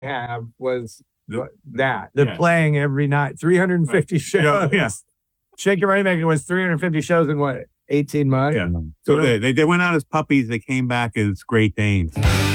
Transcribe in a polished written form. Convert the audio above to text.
have was The- they're Yeah. playing every night, 350 shows. Yeah. Shake Your Moneymaker was 350 shows in what, 18 months? Yeah. So they went out as puppies. They came back as Great Danes.